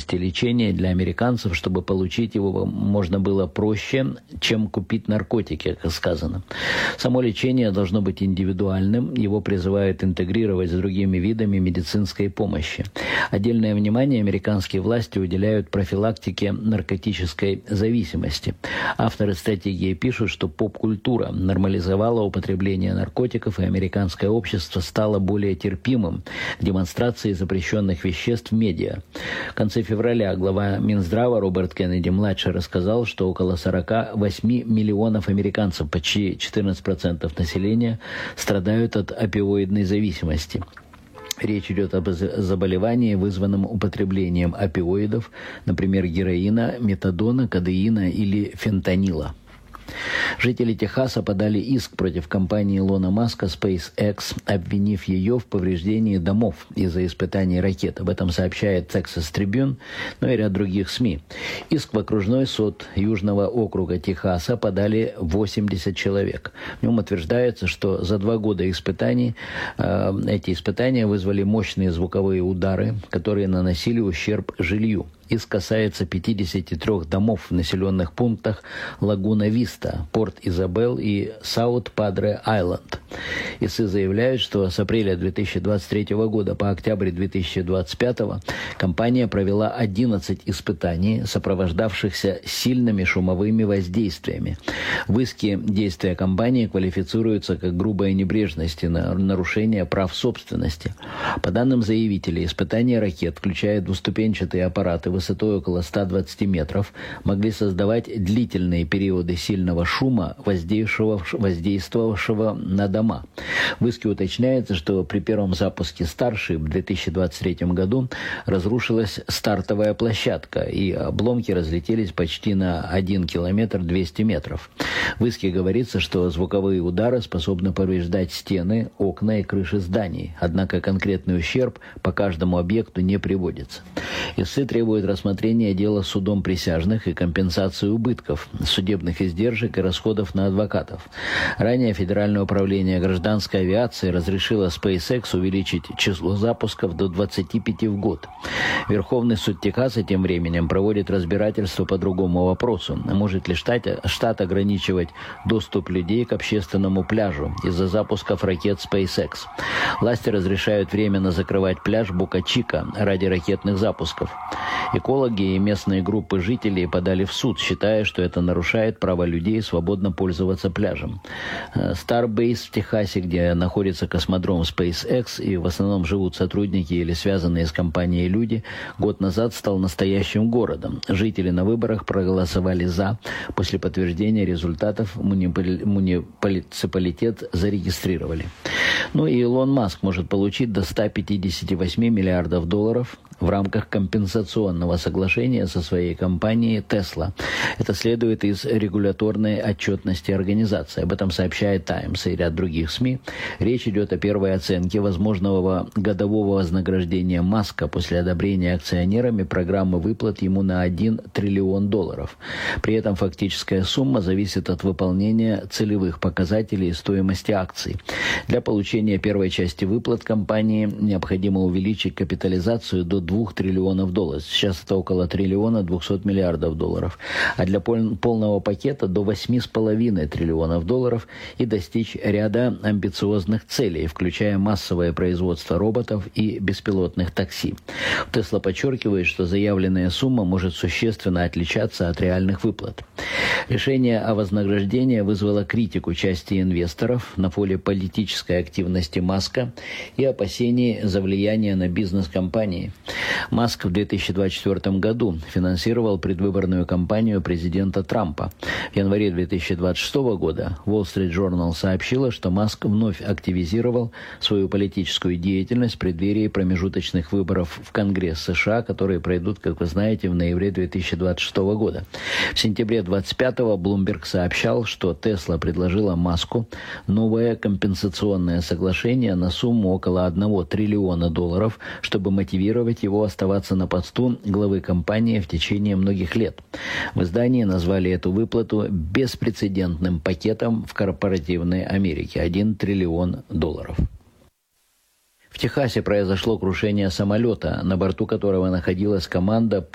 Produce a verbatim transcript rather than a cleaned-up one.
безопасности лечения для американцев, чтобы получить его можно было проще, чем купить наркотики, как сказано. Само лечение должно быть индивидуальным, его призывают интегрировать с другими видами медицинской помощи. Отдельное внимание американские власти уделяют профилактике наркотической зависимости. Авторы стратегии пишут, что поп-культура нормализовала употребление наркотиков, и американское общество стало более терпимым к демонстрации запрещенных веществ в медиа. В конце февраля глава Минздрава Роберт Кеннеди-младший рассказал, что около сорок восемь миллионов американцев, почти четырнадцать процентов населения, страдают от опиоидной зависимости. Речь идет об заболевании, вызванном употреблением опиоидов, например, героина, метадона, кодеина или фентанила. Жители Техаса подали иск против компании Илона Маска SpaceX, обвинив ее в повреждении домов из-за испытаний ракет. Об этом сообщает Texas Tribune, но и ряд других СМИ. Иск в окружной суд Южного округа Техаса подали восемьдесят человек. В нем утверждается, что за два года испытаний э, эти испытания вызвали мощные звуковые удары, которые наносили ущерб жилью. Иск касается пятидесяти трёх домов в населенных пунктах Лагуна-Виста, Порт-Изабелл и Саут-Падре-Айленд. Истцы заявляют, что с апреля две тысячи двадцать третьего года по октябрь две тысячи двадцать пятого компания провела одиннадцать испытаний, сопровождавшихся сильными шумовыми воздействиями. В иске действия компании квалифицируются как грубая небрежность и нарушение прав собственности. По данным заявителей, испытания ракет, включая двуступенчатые аппараты высотой около ста двадцати метров, могли создавать длительные периоды сильного шума, воздействовавшего, воздействовавшего на дома. В иске уточняется, что при первом запуске Starship в две тысячи двадцать третьем году разрушилась стартовая площадка, и обломки разлетелись почти на один километр двести метров. В иске говорится, что звуковые удары способны повреждать стены, окна и крыши зданий, однако конкретный ущерб по каждому объекту не приводится. Истцы требуют рассмотрения дела судом присяжных и компенсации убытков, судебных издержек и расходов на адвокатов. Ранее Федеральное управление гражданской авиации разрешило SpaceX увеличить число запусков до двадцати пяти в год. Верховный суд Техаса тем временем проводит разбирательство по другому вопросу. Может ли штат, штат ограничивать доступ людей к общественному пляжу из-за запусков ракет SpaceX? Власти разрешают временно закрывать пляж Бока-Чика ради ракетных запусков. Экологи и местные группы жителей подали в суд, считая, что это нарушает право людей свободно пользоваться пляжем. Starbase в Техасе, где находится космодром SpaceX и в основном живут сотрудники или связанные с компанией люди, год назад стал настоящим городом. Жители на выборах проголосовали «за». После подтверждения результатов муниципалитет зарегистрировали. Ну и Илон Маск может получить до ста пятидесяти восьми миллиардов долларов в рамках компенсационного соглашения со своей компанией Tesla. Это следует из регуляторной отчетности организации. Об этом сообщает Times и ряд других СМИ. Речь идет о первой оценке возможного годового вознаграждения Маска после одобрения акционерами программы выплат ему на один триллион долларов. При этом фактическая сумма зависит от выполнения целевых показателей стоимости акций. Для получения первой части выплат компании необходимо увеличить капитализацию до двух триллионов долларов. Сейчас это около триллиона двухсот миллиардов долларов. А для пол- полного пакета до восьми с половиной триллионов долларов и достичь ряда амбициозных целей, включая массовое производство роботов и беспилотных такси. Tesla подчеркивает, что заявленная сумма может существенно отличаться от реальных выплат. Решение о вознаграждении вызвало критику части инвесторов на фоне политической активности Маска и опасений за влияние на бизнес компании. Маск в две тысячи двадцать четвёртом году финансировал предвыборную кампанию президента Трампа. В январе две тысячи двадцать шестого года Wall Street Journal сообщила, что Маск вновь активизировал свою политическую деятельность в преддверии промежуточных выборов в Конгресс США, которые пройдут, как вы знаете, в ноябре две тысячи двадцать шестого года. В сентябре двадцать пятого Bloomberg сообщал, что Tesla предложила Маску новое компенсационное соглашение на сумму около одного триллиона долларов, чтобы мотивировать его оставаться на посту главы компании в течение многих лет. В издании назвали эту выплату беспрецедентным пакетом в корпоративной Америке – один триллион долларов. В Техасе произошло крушение самолета, на борту которого находилась команда